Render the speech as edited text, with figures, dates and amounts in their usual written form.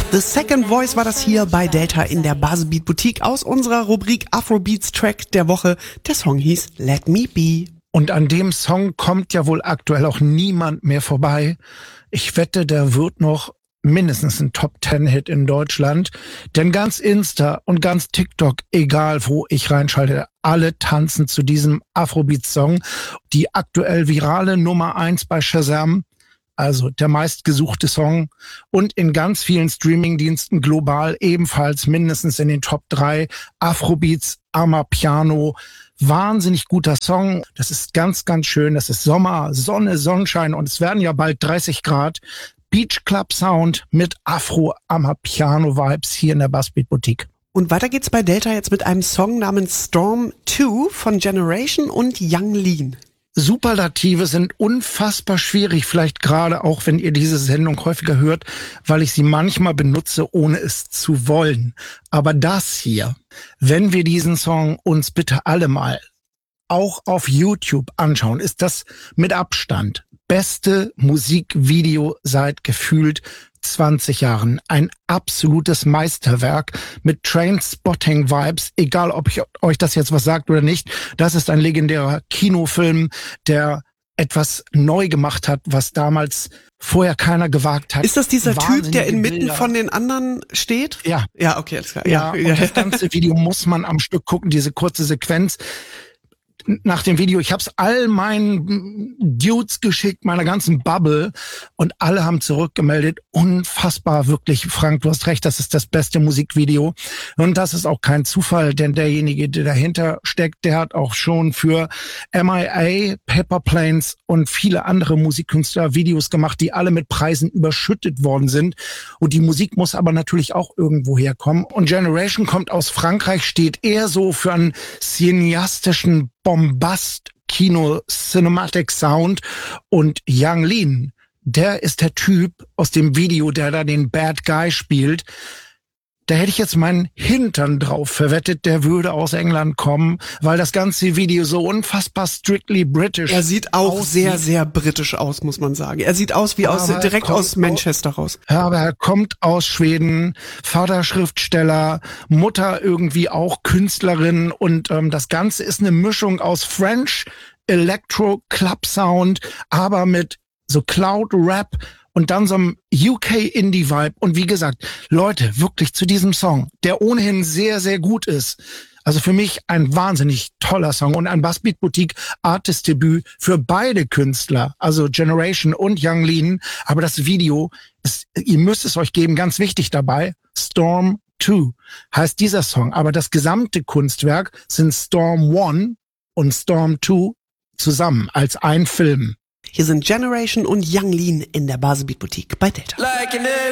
The Second Voice war das hier bei Delta in der Baselbeat Boutique aus unserer Rubrik Afrobeats Track der Woche. Der Song hieß Let Me Be. Und an dem Song kommt ja wohl aktuell auch niemand mehr vorbei. Ich wette, der wird noch mindestens ein Top-10-Hit in Deutschland. Denn ganz Insta und ganz TikTok, egal wo ich reinschalte, alle tanzen zu diesem Afrobeat-Song. Die aktuell virale Nummer 1 bei Shazam, also der meistgesuchte Song, und in ganz vielen Streamingdiensten global ebenfalls mindestens in den Top 3. Afrobeats, Amapiano, wahnsinnig guter Song. Das ist ganz, ganz schön. Das ist Sommer, Sonne, Sonnenschein und es werden ja bald 30 Grad. Beach Club Sound mit Afro-Amapiano-Vibes hier in der Bassbeat Boutique. Und weiter geht's bei Delta jetzt mit einem Song namens Storm 2 von Generation und Yung Lean. Superlative sind unfassbar schwierig, vielleicht gerade auch, wenn ihr diese Sendung häufiger hört, weil ich sie manchmal benutze, ohne es zu wollen. Aber das hier, wenn wir diesen Song uns bitte alle mal auch auf YouTube anschauen, ist das mit Abstand beste Musikvideo seit gefühlt 20 Jahren. Ein absolutes Meisterwerk mit Trainspotting-Vibes, egal ob euch das jetzt was sagt oder nicht. Das ist ein legendärer Kinofilm, der etwas neu gemacht hat, was damals vorher keiner gewagt hat. Ist das dieser Typ, der inmitten von den anderen steht? Ja. Ja, okay, alles klar. Ja, und das ganze Video muss man am Stück gucken, diese kurze Sequenz. Nach dem Video, ich habe es all meinen Dudes geschickt, meiner ganzen Bubble, und alle haben zurückgemeldet. Unfassbar, wirklich, Frank, du hast recht, das ist das beste Musikvideo. Und das ist auch kein Zufall, denn derjenige, der dahinter steckt, der hat auch schon für MIA, Pepper Planes und viele andere Musikkünstler Videos gemacht, die alle mit Preisen überschüttet worden sind. Und die Musik muss aber natürlich auch irgendwo herkommen. Und Generation kommt aus Frankreich, steht eher so für einen cineastischen Bombast, Kino, Cinematic Sound, und Yung Lean, der ist der Typ aus dem Video, der da den Bad Guy spielt. Da hätte ich jetzt meinen Hintern drauf verwettet, der würde aus England kommen, weil das ganze Video so unfassbar strictly British. Er sieht auch sehr, sehr britisch aus, muss man sagen. Er sieht aus wie direkt aus Manchester raus. Ja, aber er kommt aus Schweden, Vater Schriftsteller, Mutter irgendwie auch Künstlerin, und das Ganze ist eine Mischung aus French, Electro, Club Sound, aber mit so Cloud Rap und dann so einem UK-Indie-Vibe. Und wie gesagt, Leute, wirklich zu diesem Song, der ohnehin sehr, sehr gut ist. Also für mich ein wahnsinnig toller Song und ein Bassbeat Boutique Artist-Debüt für beide Künstler, also Generation und Yung Lean. Aber das Video, ihr müsst es euch geben, ganz wichtig dabei, Storm 2 heißt dieser Song. Aber das gesamte Kunstwerk sind Storm 1 und Storm 2 zusammen als ein Film. Hier sind Generation und Yung Lean in der Baselbeat Boutique bei Delta.